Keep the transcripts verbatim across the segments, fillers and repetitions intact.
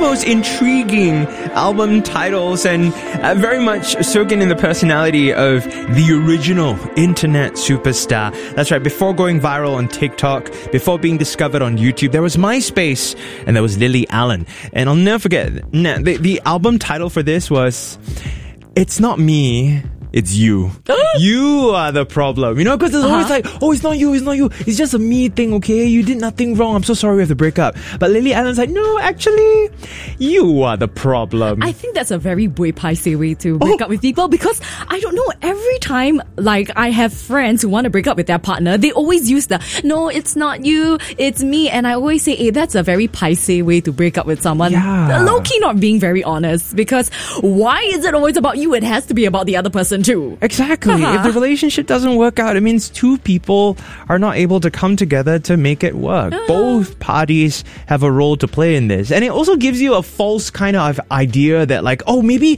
most intriguing album titles and uh, very much soaking in the personality of the original internet superstar. That's right, before going viral on TikTok, before being discovered on YouTube, there was MySpace and there was Lily Allen. And I'll never forget, the, the album title for this was It's Not Me, It's You. You are the problem. You know, because it's uh-huh. always like, oh, it's not you, it's not you. It's just a me thing, okay? You did nothing wrong. I'm so sorry we have to break up. But Lily Allen's like, no, actually, you are the problem. I think that's a very buay paiseh way to break Oh. up with people, because I don't know, every time, like, I have friends who want to break up with their partner, they always use the, no, it's not you, it's me. And I always say, hey, that's a very paiseh way to break up with someone. Yeah. Low-key not being very honest, because why is it always about you? It has to be about the other person too. Exactly. Uh-huh. If the relationship doesn't work out, it means two people are not able to come together to make it work. Uh-huh. Both parties have a role to play in this. And it also gives you a false kind of idea that like, oh, maybe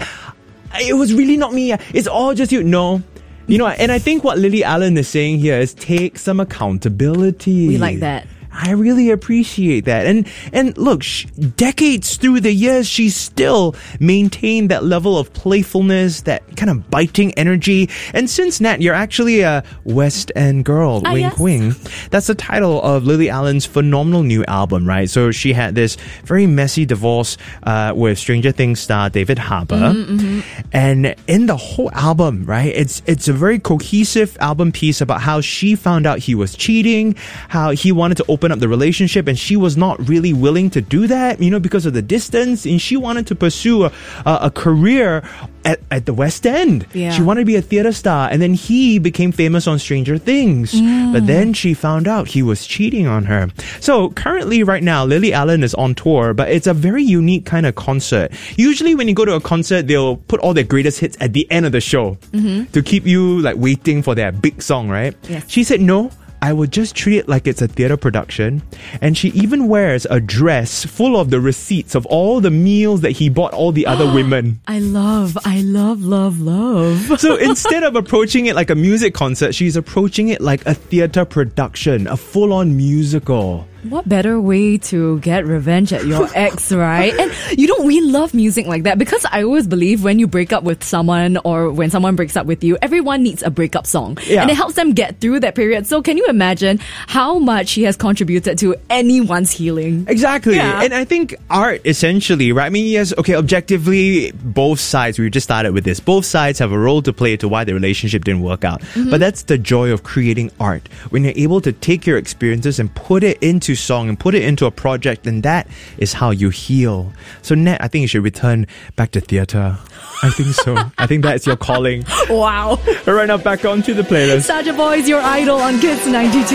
it was really not me. It's all just you. No. You know, and I think what Lily Allen is saying here is take some accountability. We like that. I really appreciate that. And and look, sh- decades through the years, she's still maintained that level of playfulness, that kind of biting energy. And since, Nat, you're actually a West End girl, Ah, wink yes. wink, that's the title of Lily Allen's phenomenal new album, right? So she had this very messy divorce uh, with Stranger Things star David Harbour. Mm-hmm, mm-hmm. And in the whole album, right, it's it's a very cohesive album piece about how she found out he was cheating, how he wanted to open up the relationship and she was not really willing to do that, you know, because of the distance, and she wanted to pursue a, a, a career at, at the West End. Yeah. She wanted to be a theatre star, and then he became famous on Stranger Things. Mm. But then she found out he was cheating on her. So currently right now, Lily Allen is on tour, but it's a very unique kind of concert. Usually when you go to a concert, they'll put all their greatest hits at the end of the show Mm-hmm. to keep you like waiting for their big song, right? Yes. She said, no, I would just treat it like it's a theatre production. And she even wears a dress full of the receipts of all the meals that he bought all the other women. I love, I love, love, love. So instead of approaching it like a music concert, she's approaching it like a theatre production, a full-on musical. What better way to get revenge at your ex, right? And you know, we love music like that, because I always believe when you break up with someone or when someone breaks up with you, everyone needs a breakup song. Yeah. And it helps them get through that period. So can you imagine how much she has contributed to anyone's healing? Exactly. Yeah. And I think art essentially, right? I mean, yes, okay, objectively, both sides, we just started with this, both sides have a role to play to why the relationship didn't work out. Mm-hmm. But that's the joy of creating art. When you're able to take your experiences and put it into song and put it into a project, and that is how you heal. So Nat, I think you should return back to theatre. I think so. I think that's your calling. Wow. All right, now back onto the playlist. Saja Boys, your idol on Kids ninety-two.